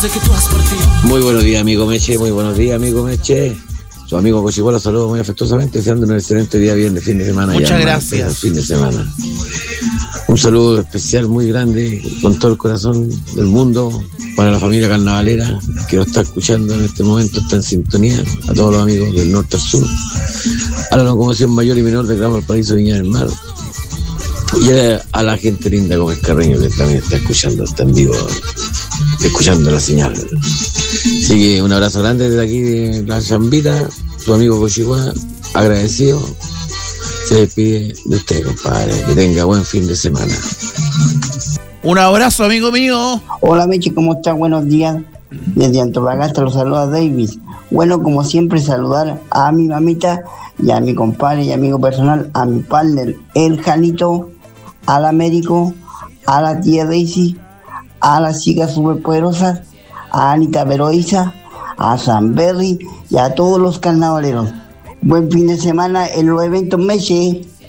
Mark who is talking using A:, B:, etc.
A: Muy buenos días, amigo Meche, muy buenos días, amigo Meche. Su amigo Cochihuala saludo muy afectuosamente, deseando un excelente día viernes, fin de semana.
B: Muchas gracias.
A: Fin de semana. Un saludo especial muy grande, con todo el corazón del mundo, para la familia carnavalera que nos está escuchando en este momento, está en sintonía, a todos los amigos del norte al sur, a la locomoción mayor y menor de Gran Valparaíso, Viña del Mar, y a la gente linda como Carreño, que también está escuchando, está en vivo, escuchando la señal. Así que un abrazo grande desde aquí de la Chambita, su amigo Cochihuá, agradecido, se despide de usted, compadre, que tenga buen fin de semana.
B: Un abrazo, amigo mío.
C: Hola, Meche, ¿cómo estás? Buenos días. Desde Antofagasta los saluda Davis. Bueno, como siempre, saludar a mi mamita y a mi compadre y amigo personal, a mi partner, el Janito, al Américo, a la tía Daisy, a las chicas superpoderosas, a Anita Veroiza, a San Berry y a todos los carnavaleros. Buen fin de semana en los eventos, Meche.